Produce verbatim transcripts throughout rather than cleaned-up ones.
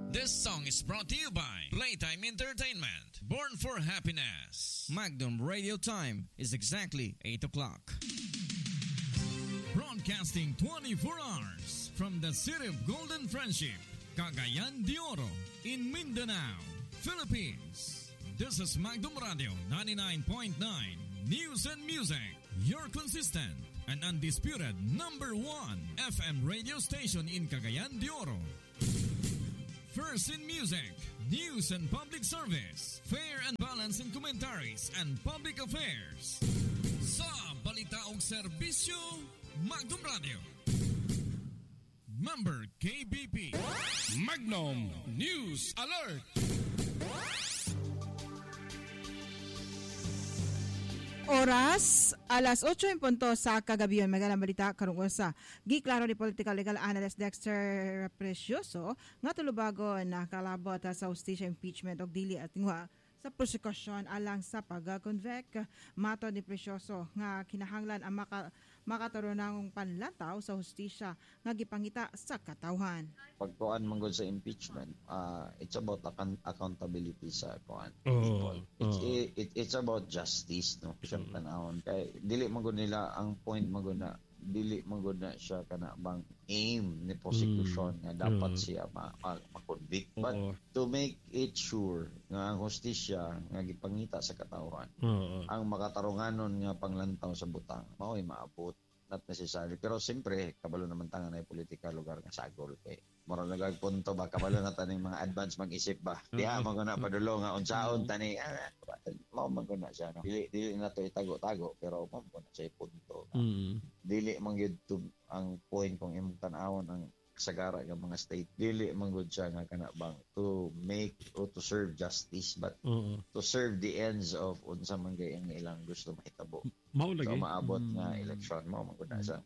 This song is brought to you by Playtime Entertainment. Born for happiness. Magnum Radio Time is exactly eight o'clock. Broadcasting twenty-four hours from the city of Golden Friendship, Cagayan de Oro, in Mindanao, Philippines. This is Magnum Radio ninety-nine point nine News and Music, your consistent and undisputed number one F M radio station in Cagayan de Oro. First in music, news and public service, fair and balanced in commentaries and public affairs. Sa balita og serbisyo, Magnum Radio. Member K B P. Magnum News Alert. Oras, alas otso en punto sa kagabiyon. Magalang balita karong sa giklaro ni political legal analyst Dexter Precioso nga tulubagon na kalabot sa hostisya impeachment og dili at nga sa prosekusyon alang sa pag-convict. Mato ni Precioso nga kinahanglan ang maka, makatarunangong panlantaw sa hostisya nga gipangita sa katawhan. Pagkuan manggod sa impeachment, uh, it's about account- accountability sa kuan. Oh, It's, oh. it, it, it's about justice, no? Siyang tanahon. Kay dili manggod nila ang point manggod na dili manggod na siya kana bang aim ni prosecution mm. nga dapat mm. siya ma, ma, ma-convict. But Oo. to make it sure nga ang hostisya nga gipangita sa katawhan, Oo. ang makatarunganon nga panglantaw sa butang mao'y maabot. Not necessary. Pero siyempre, kabalo naman tanga na yung politika lugar nga sagol. Kay mura nagagpunto ba, kabalo na taning mga advance mag-isip ba. Diha, maguna padulo nga, unsaon tani, ah, mao maguna siya. No? Dili, dili na to itago-tago, pero mao maguna siya yung punto. No? Mm. Dili mangyud to ang point kung imong tan-awon ang sagara ng mga state. Dili manggod siya nga kana bang to make or to serve justice, but Oo. to serve the ends of unsa man gay ang ilang gusto mahitabo. Mao lagi. So maabot nga election mo maguna siya.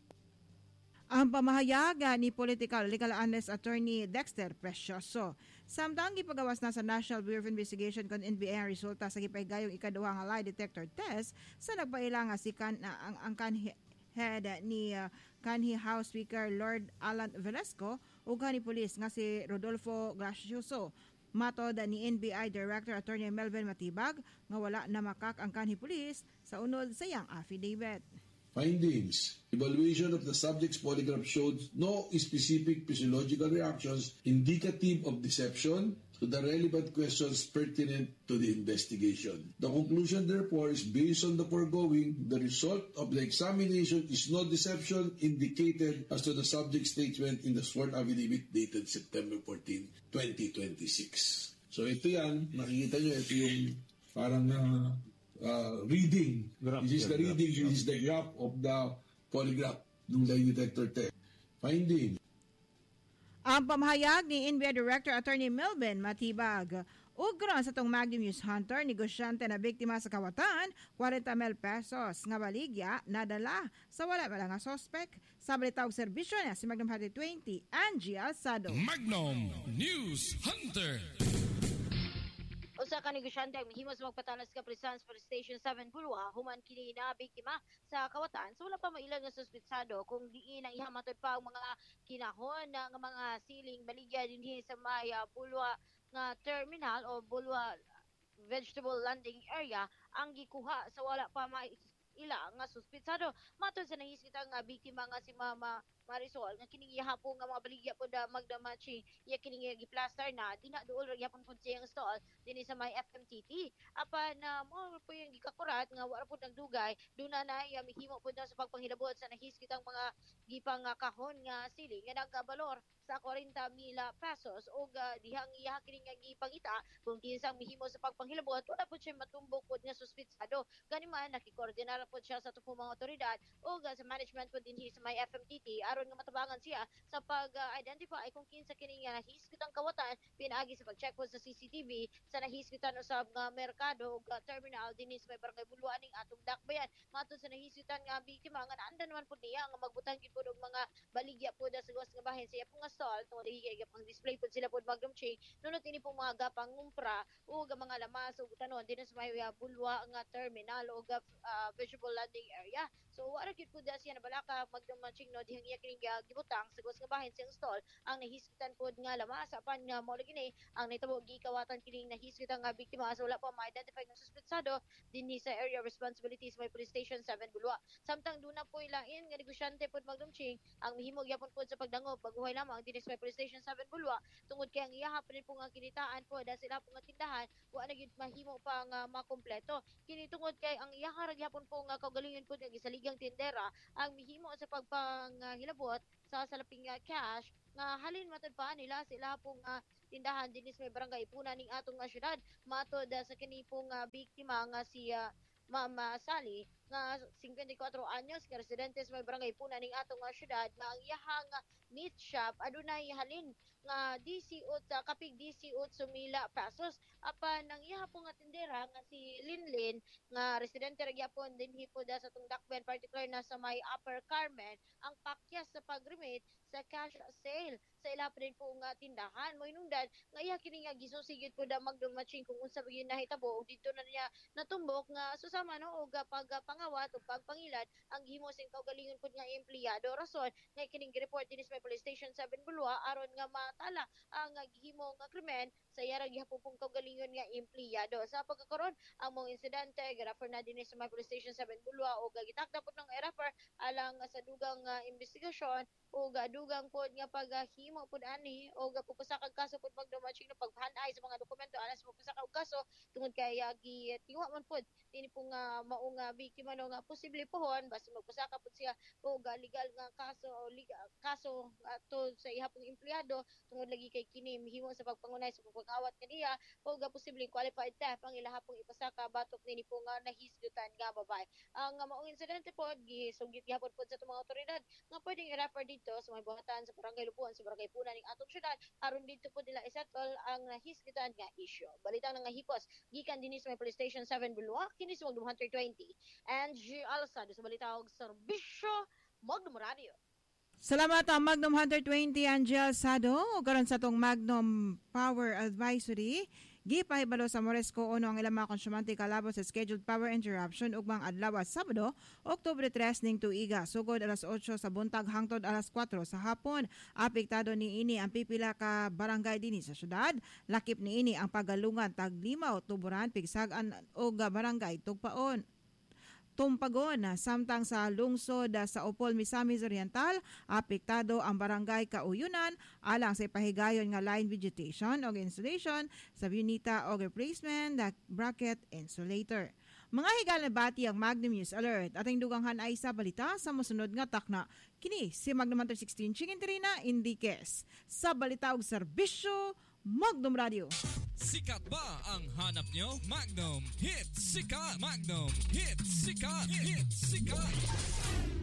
Ang pamahayaga ni political legal analyst attorney Dexter Precioso. Samtang gipagawas na sa National Bureau of Investigation kon N B A ang resulta sa gipahigayong ikaduha nga lie detector test sa nagpaila nga si kan na ang ang kanhi head ni uh, kanhi House Speaker Lord Alan Velasco ug kanhi pulis nga si Rodolfo Gracioso. Matod ni N B I Director Attorney Melvin Matibag nga wala na makak ang kanhi pulis sa unod sa iyang affidavit. Findings. Evaluation of the subject's polygraph showed no specific physiological reactions indicative of deception to the relevant questions pertinent to the investigation. The conclusion, therefore, is based on the foregoing, the result of the examination is no deception indicated as to the subject's statement in the sworn affidavit dated September fourteenth, twenty twenty-six. So ito yan, nakikita nyo, ito yung parang uh, uh, reading. Graph, this is the graph, reading, graph. this is the graph of the polygraph ng lie detector test. Finding. Ang pamahayag ni N B I Director Attorney Melvin Matibag. Ugron sa tong Magnum News Hunter, negosyante na biktima sa kawatan, forty mil pesos nga baligya nadala sa wala ba nga sospek sa balita og serbisyo na si Magnum Hunter twenty, Angie Alsado. Magnum News Hunter. Usa ka negosyante ang mahimos magpatanas ka presence for Station seven Bulwa human kini na biktima sa kawatan so wala pa mailan nga suspetsado kung diin ang ihamatod pa ang mga kinahon na nga mga siling baligya dinhi sa may uh, Bulwa nga terminal o Bulwa vegetable landing area ang gikuha sa wala pa maila nga suspetsado. Matod sa nahiskita nga biktima nga si Mama Marisol nga kining ihapon nga mga baligya po da magdamachi iya kining giplaster na di na duol ra gyapon pud siyang stall dinhi sa may F M T T apan na uh, mo po yung gikakurat nga wala pud nagdugay duna na iya mihimo pud na sa pagpanghilabot sa nahis kitang mga gipang uh, kahon nga sili nga nagabalor sa forty mil pesos o uh, dihang iya kining nga gipangita kung kinsang mihimo sa pagpanghilabot wala pud siya matumbok pud nga suspetsado gani man nakikoordinar pud siya sa tupo mga otoridad o uh, sa management pud dinhi sa may F M T T aron nga matabangan siya sa pag-identify kung kinsa kini nga nahiskitang kawatan pinaagi sa pag-check po sa C C T V sa nahiskitan usab nga merkado ug terminal dinhi sa may barangay Buluan ning atong dakbayan. Matod sa nahiskitan nga biktima nga naanda naman pud niya nga magbutang gid pud og mga baligya pud sa gawas nga bahin sa iya pong stall tungod dili pang display pud sila pud Magnum chain nunot ini pong mga gapang ngumpra ug mga lamas ug tanon dinhi sa may uh, Bulwa nga terminal ug uh, visual landing area. So wala gyud pud siya nabalaka magdumansing no dihang iya kining gibutang sa gawas nga bahin siyang stall ang nahisgitan pud nga lamas apan nga mao gini ang nahitabo gikawatan kining nahisgitan nga biktima so wala pa ma-identify nga suspetsado dinhi sa area responsibilities may police station seven Bulwa. Samtang duna po ilain nga negosyante pud magdumching ang mihimo gyapon pud sa pagdangop baguhay lamang dinhi sa may police station seven Bulwa tungod kay ang iyaha pa po nga kinitaan po dahil sila po nga tindahan wa na gyud mahimo pa nga makompleto kini tungod kay ang iyaha ra gyapon po nga kaugalingon pud nga gisaligang tindera ang mihimo sa pagpanghilabot sa salaping uh, cash nga halin matod pa nila sila pong uh, tindahan dinis may barangay Puna ning atong uh, syudad matod uh, sa kini pong uh, biktima nga si uh, Mama Sally nga fifty-four anyos nga residente sa may barangay Puna ning atong uh, syudad nga ang iyahang uh, meat shop adunay halin nga D C O sa kapig D C O sumila pesos apan ang iyaha po nga tindera nga si Linlin nga residente ra gyapon dinhi po da sa Tungdakben particular na sa may Upper Carmen ang pakyas sa pag-remit sa cash sale sa ila pa rin po nga tindahan mo inungdan nga iya kini nga gisusigid po da magdumatching kung unsa gyud nahitabo ug dito na niya natumbok nga susama no og pag pangawat ug pagpangilad ang gihimo sing kaugalingon pud nga empleyado rason nga kining gi-report dinhi sa police station seven Bulwa aron nga matala ang gihimo nga krimen sa iyara gihapon pong kaugalingon nga empleyado sa pagkakaron ang mga insidente gi-refer na dinhi sa police station seven Bulwa og gitakda pud ng i-refer alang sa dugang uh, investigasyon o dugang pod nga paghimo pod ani o pupusakag kaso pod magdumatching na paghanay sa mga dokumento alas pupusakag kaso tungod kay uh, gitiwa man pod dinhi po nga mao nga biktima no nga posible pohon basta magpusaka pod siya o legal nga kaso o legal, kaso ato sa ihapong empleyado tungod lagi kay kini mihimo sa pagpangunay sa pagpangawat kaniya o ga posibleng qualified theft ang ilahapong ipasaka batok nini po nga nahisgutan nga babae ang uh, maong insidente pod gisugit gihapon pod sa mga otoridad nga pwedeng i-refer dito sa may buhatan sa barangay Lupuan sa barangay Puna ning atong syudad aron dito po nila isettle ang nahisgitan nga issue. Balitang nga hipos gikan dinhi sa may police station seven Bulwa kini sa Magdum Hunter twenty and G Alsado sa balitang serbisyo Magdum Radio. Salamat ang Magnum Hunter twenty Angel Sado o karon sa tong Magnum Power Advisory. Gipahibalo sa Moresco uno ang ilang mga konsumante kalabo sa scheduled power interruption ug mga adlaw Sabado, Oktubre tres ning tuiga sugod alas otso sa buntag hangtod alas kwatro sa hapon. Apektado ni ini ang pipila ka barangay dinhi sa syudad. Lakip ni ini ang pagalungan Taglimaw, Tuburan, Pigsagan ug barangay Tugpaon. Tumpagon na samtang sa lungsod sa Opol, Misamis Oriental, apektado ang barangay Kauyunan alang sa ipahigayon nga line vegetation o installation sa unita o replacement na bracket insulator. Mga higal na bati ang Magnum News Alert. Ating duganghan ay sa balita sa musunod nga takna. Kini si Magnum Hunter sixteen Chikintrina Indikes sa balita og serbisyo Magnum Radio. Sikat ba ang hanap nyo? Magnum Hit Sikat! Magnum Hit Sikat! Hit Sikat!